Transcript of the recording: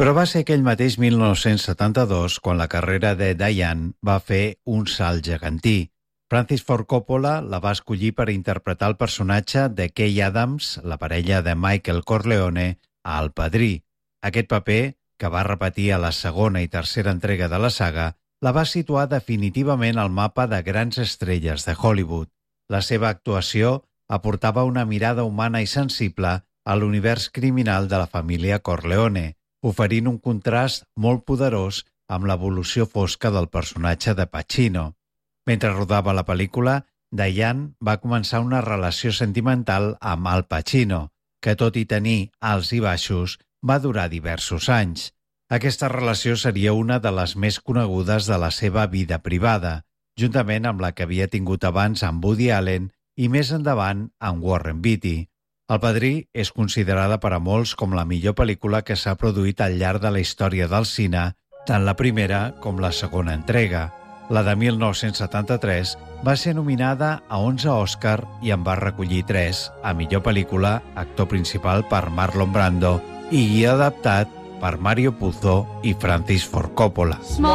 Però va ser aquell mateix 1972 quan la carrera de Diane va fer un salt gegantí. Francis Ford Coppola la va escollir per interpretar el personatge de Kay Adams, la parella de Michael Corleone, a El Padrí. Aquest paper, que va repetir a la segona i tercera entrega de la saga, la va situar definitivament al mapa de grans estrelles de Hollywood. La seva actuació aportava una mirada humana i sensible a l'univers criminal de la família Corleone, oferint un contrast molt poderós amb l'evolució fosca del personatge de Pacino. Mentre rodava la pel·lícula, Diane va començar una relació sentimental amb Al Pacino, que tot i tenir alts i baixos, va durar diversos anys. Aquesta relació seria una de les més conegudes de la seva vida privada, juntament amb la que havia tingut abans amb Woody Allen i més endavant amb Warren Beatty. El Padrí és considerada per a molts com la millor pel·lícula que s'ha produït al llarg de la història del cine, tant la primera com la segona entrega. La de 1973 va ser nominada a 11 Òscar i en va recollir 3 a millor pel·lícula, actor principal per Marlon Brando i guió adaptat per Mario Puzo i Francis Ford Coppola.